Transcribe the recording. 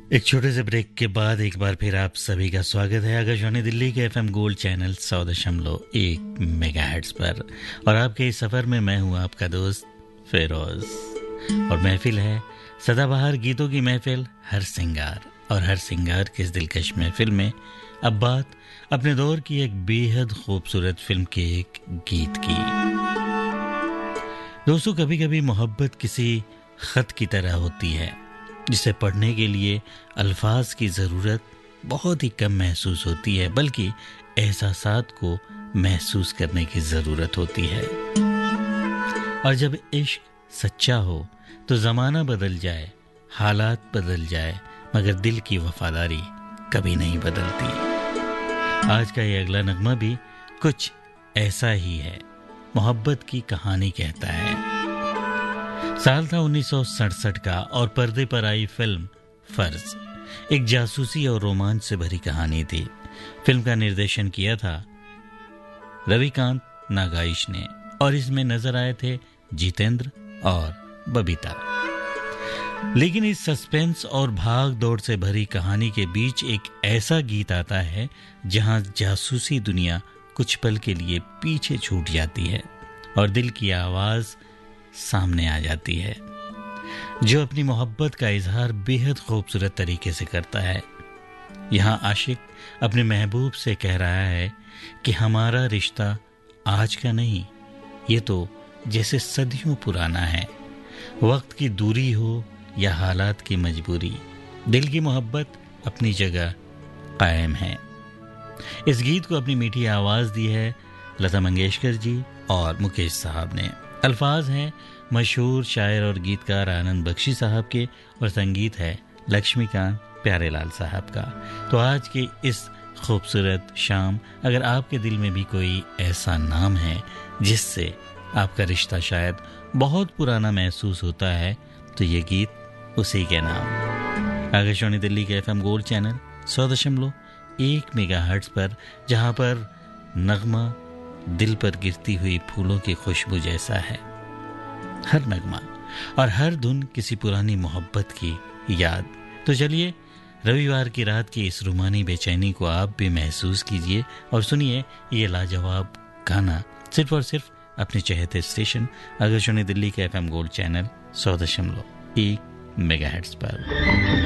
एक छोटे से ब्रेक के बाद एक बार फिर आप सभी का स्वागत है आकाशवाणी दिल्ली के एफएम गोल्ड चैनल 100.1 मेगाहर्ट्ज पर। और आपके इस सफ़र में मैं हूं आपका दोस्त फिरोज। और महफिल है सदाबहार गीतों की महफिल हर सिंगार। और हर सिंगार की इस दिलकश महफिल में अब बात अपने दौर की एक बेहद खूबसूरत फिल्म के एक गीत की। दोस्तों, कभी कभी मोहब्बत किसी खत की तरह होती है जिसे पढ़ने के लिए अल्फाज की ज़रूरत बहुत ही कम महसूस होती है, बल्कि एहसासात को महसूस करने की ज़रूरत होती है। और जब इश्क सच्चा हो तो ज़माना बदल जाए, हालात बदल जाए, मगर दिल की वफादारी कभी नहीं बदलती। आज का ये अगला नगमा भी कुछ ऐसा ही है। मोहब्बत की कहानी कहता है। साल था 1967 का और पर्दे पर आई फिल्म फर्ज एक जासूसी और रोमांच से भरी कहानी थी। फिल्म का निर्देशन किया था रविकांत नागाइश ने और इसमें नजर आए थे जितेंद्र और बबीता। लेकिन इस सस्पेंस और भाग दौड़ से भरी कहानी के बीच एक ऐसा गीत आता है जहां जासूसी दुनिया कुछ पल के लिए पीछे छूट जाती है और दिल की आवाज सामने आ जाती है, जो अपनी मोहब्बत का इजहार बेहद खूबसूरत तरीके से करता है। यहाँ आशिक अपने महबूब से कह रहा है कि हमारा रिश्ता आज का नहीं, ये तो जैसे सदियों पुराना है। वक्त की दूरी हो या हालात की मजबूरी, दिल की मोहब्बत अपनी जगह कायम है। इस गीत को अपनी मीठी आवाज़ दी है लता मंगेशकर जी और मुकेश साहब ने। अल्फाज हैं मशहूर शायर और गीतकार आनंद बख्शी साहब के और संगीत है लक्ष्मीकांत प्यारेलाल साहब का। तो आज की इस खूबसूरत शाम, अगर आपके दिल में भी कोई ऐसा नाम है जिससे आपका रिश्ता शायद बहुत पुराना महसूस होता है, तो ये गीत उसी के नाम। आकाशवाणी दिल्ली के एफएम गोल्ड चैनल 100.1 मेगाहर्ट्ज पर, जहां पर नगमा दिल पर गिरती हुई फूलों की खुशबू जैसा है। हर नगमा और हर धुन किसी पुरानी मोहब्बत की याद। तो चलिए रविवार की रात की इस रूमानी बेचैनी को आप भी महसूस कीजिए और सुनिए ये लाजवाब गाना सिर्फ और सिर्फ अपने चहेते स्टेशन आकाशवाणी दिल्ली के एफएम गोल्ड चैनल 100.1 मेगाहर्ट्ज पर।